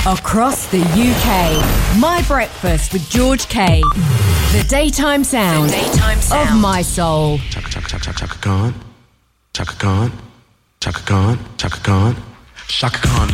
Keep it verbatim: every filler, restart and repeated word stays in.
Across the U K, My Breakfast with George Kay. The daytime sound, the daytime sound. Of my soul. Chaka chaka chaka chaka Khan, Chaka Khan, Chaka Khan, Chaka Khan, Chaka Khan.